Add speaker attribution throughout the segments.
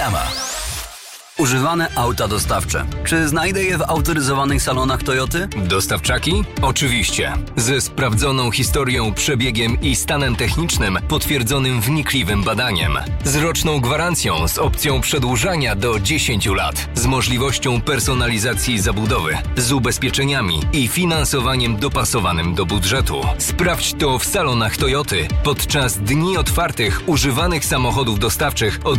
Speaker 1: Reklama. Używane auta dostawcze. Czy znajdę je w autoryzowanych salonach Toyoty?
Speaker 2: Dostawczaki? Oczywiście. Ze sprawdzoną historią, przebiegiem i stanem technicznym potwierdzonym wnikliwym badaniem. Z roczną gwarancją z opcją przedłużania do 10 lat. Z możliwością personalizacji zabudowy. Z ubezpieczeniami i finansowaniem dopasowanym do budżetu. Sprawdź to w salonach Toyoty podczas dni otwartych używanych samochodów dostawczych od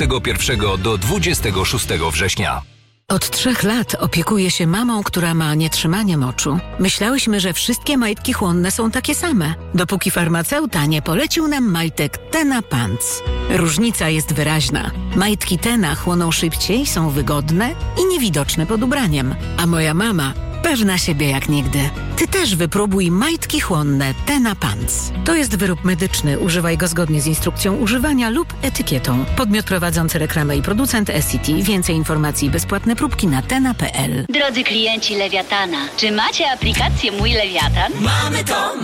Speaker 2: 21 do 26 września.
Speaker 3: Od 3 lat opiekuję się mamą, która ma nietrzymanie moczu. Myślałyśmy, że wszystkie majtki chłonne są takie same, dopóki farmaceuta nie polecił nam majtek Tena Pants. Różnica jest wyraźna. Majtki Tena chłoną szybciej, są wygodne i niewidoczne pod ubraniem. A moja mama pewna siebie jak nigdy. Ty też wypróbuj majtki chłonne Tena Pants. To jest wyrób medyczny. Używaj go zgodnie z instrukcją używania lub etykietą. Podmiot prowadzący reklamę i producent Essity. Więcej informacji i bezpłatne próbki na tena.pl.
Speaker 4: Drodzy klienci Lewiatana, czy macie aplikację Mój Lewiatan?
Speaker 5: Mamy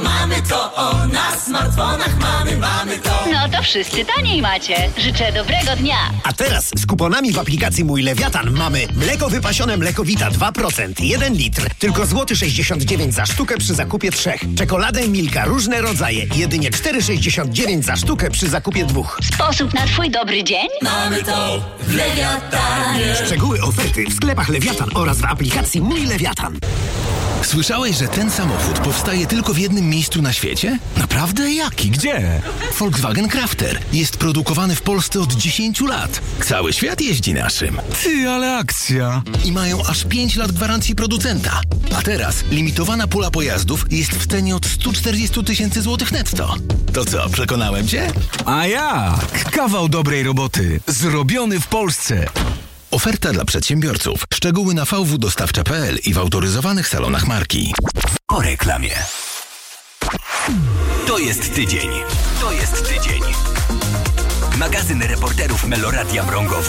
Speaker 5: to, o, na smartfonach mamy to.
Speaker 4: No to wszyscy taniej macie. Życzę dobrego dnia.
Speaker 6: A teraz z kuponami w aplikacji Mój Lewiatan mamy mleko wypasione Mlekowita 2%, 1 litr, tylko złoty 69 za sztukę przy zakupie 3. Czekoladę Milka, różne rodzaje, jedynie 4,69 za sztukę przy zakupie 2.
Speaker 4: Sposób na twój dobry dzień?
Speaker 5: Mamy to w Lewiatanie.
Speaker 6: Szczegóły oferty w sklepach Lewiatan oraz w aplikacji Mój Lewiatan.
Speaker 7: Słyszałeś, że ten samochód powstaje tylko w jednym miejscu na świecie? Naprawdę? Jaki? Gdzie? Volkswagen Crafter. Jest produkowany w Polsce od 10 lat. Cały świat jeździ naszym.
Speaker 8: Ty, ale akcja!
Speaker 7: I mają aż 5 lat gwarancji producenta. A teraz limitowana pula pojazdów jest w cenie od 140 000 złotych netto. To co, przekonałem cię?
Speaker 8: A jak? Kawał dobrej roboty. Zrobiony w Polsce.
Speaker 7: Oferta dla przedsiębiorców. Szczegóły na vwdostawcza.pl i w autoryzowanych salonach marki.
Speaker 1: Po reklamie. To jest tydzień. Magazyn reporterów Meloradia Mrągowo.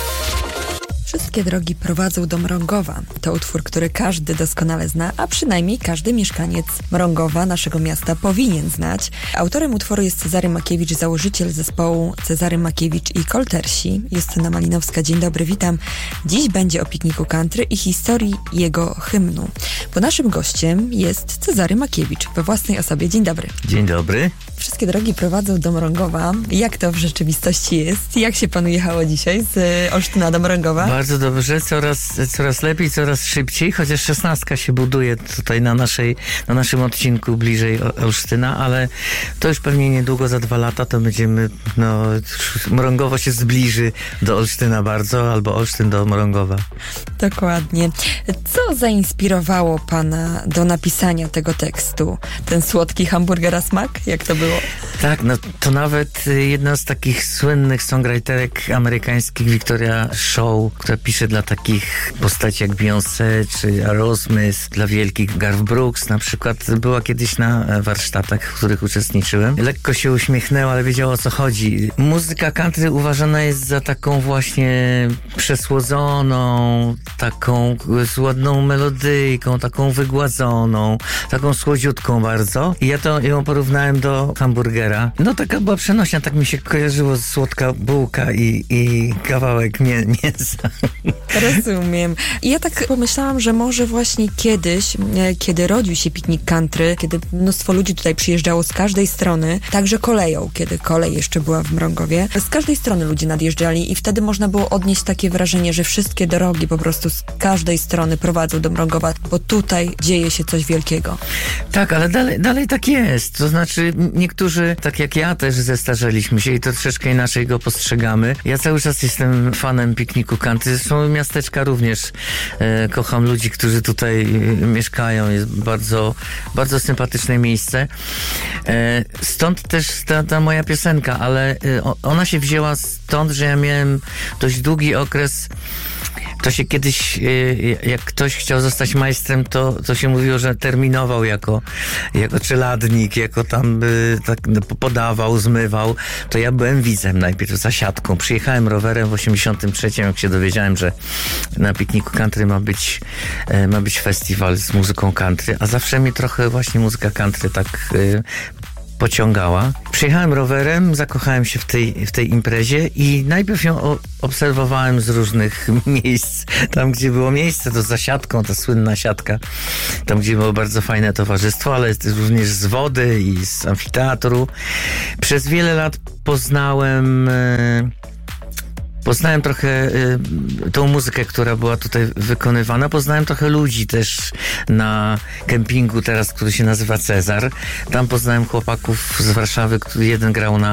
Speaker 9: Wszystkie drogi prowadzą do Mrągowa. To utwór, który każdy doskonale zna, a przynajmniej każdy mieszkaniec Mrągowa, naszego miasta, powinien znać. Autorem utworu jest Cezary Makiewicz, założyciel zespołu Cezary Makiewicz i Koltersi. Justyna Malinowska, dzień dobry, witam. Dziś będzie o pikniku country i historii jego hymnu. Bo naszym gościem jest Cezary Makiewicz we własnej osobie. Dzień dobry.
Speaker 10: Dzień dobry.
Speaker 9: Wszystkie drogi prowadzą do Mrągowa. Jak to w rzeczywistości jest? Jak się panu jechało dzisiaj z Olsztyna do Mrągowa?
Speaker 10: Bardzo dobrze, coraz lepiej, coraz szybciej, chociaż 16 się buduje tutaj na naszym odcinku bliżej Olsztyna, ale to już pewnie niedługo, za 2 lata to będziemy, Mrągowo się zbliży do Olsztyna bardzo, albo Olsztyn do Mrągowa.
Speaker 9: Dokładnie. Co zainspirowało pana do napisania tego tekstu? Ten słodki hamburgera smak? Jak to było?
Speaker 10: Tak, to nawet jedna z takich słynnych songwriterek amerykańskich, Victoria Shaw, która pisze dla takich postaci jak Beyoncé czy Aerosmith, dla wielkich Garth Brooks na przykład, była kiedyś na warsztatach, w których uczestniczyłem. Lekko się uśmiechnęła, ale wiedziała, o co chodzi. Muzyka country uważana jest za taką właśnie przesłodzoną, taką z ładną melodyjką, taką wygładzoną, taką słodziutką bardzo. I ja ją porównałem do hamburgera. Taka była przenośnia, tak mi się kojarzyło, słodka bułka i kawałek mięsa.
Speaker 9: Rozumiem. I ja tak pomyślałam, że może właśnie kiedyś, kiedy rodził się piknik country, kiedy mnóstwo ludzi tutaj przyjeżdżało z każdej strony, także koleją, kiedy kolej jeszcze była w Mrągowie, z każdej strony ludzie nadjeżdżali i wtedy można było odnieść takie wrażenie, że wszystkie drogi po prostu z każdej strony prowadzą do Mrągowa, bo tutaj dzieje się coś wielkiego.
Speaker 10: Tak, ale dalej tak jest. To znaczy niektórzy, tak jak ja, też zestarzeliśmy się i to troszeczkę inaczej go postrzegamy. Ja cały czas jestem fanem pikniku country. Zresztą miasteczka również kocham ludzi, którzy tutaj mieszkają. Jest bardzo, bardzo sympatyczne miejsce. Stąd też ta moja piosenka, ale ona się wzięła stąd, że ja miałem dość długi okres. To się kiedyś, jak ktoś chciał zostać majstrem, to się mówiło, że terminował jako czeladnik, jako tam tak podawał, zmywał. To ja byłem widzem najpierw, za siatką. Przyjechałem rowerem w 83, jak się dowiedziałem, że na pikniku country ma być festiwal z muzyką country, a zawsze mnie trochę właśnie muzyka country tak pociągała. Przyjechałem rowerem, zakochałem się w tej imprezie i najpierw ją obserwowałem z różnych miejsc. Tam, gdzie było miejsce, to za siatką, ta słynna siatka. Tam, gdzie było bardzo fajne towarzystwo, ale również z wody i z amfiteatru. Przez wiele lat poznałem trochę tą muzykę, która była tutaj wykonywana. Poznałem trochę ludzi też na kempingu teraz, który się nazywa Cezar. Tam poznałem chłopaków z Warszawy, jeden grał na